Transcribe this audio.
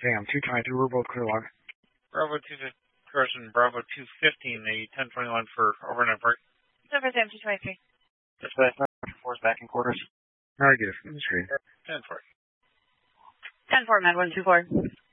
Sam, 222, we're both clear log. Bravo 215, correction, Bravo 215, a 1021 for overnight break. Over Sam 223. Dispatch 944 is back in quarters. Alright, good. Screen. 10-4. 10-4, Med 124.